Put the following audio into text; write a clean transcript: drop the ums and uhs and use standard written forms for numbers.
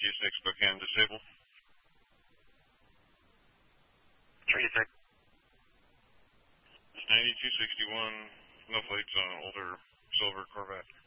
Spokane disable. 36. 9261, no plates on older silver Corvette.